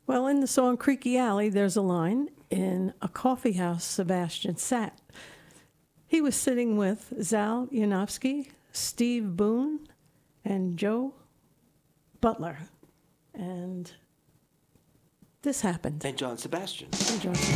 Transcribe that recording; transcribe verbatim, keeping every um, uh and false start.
Well, in the song Creaky Alley, there's a line, "In a coffee house, Sebastian sat." He was sitting with Zal Yanofsky, Steve Boone, and Joe Butler. And this happened. And John Sebastian. And John Sebastian.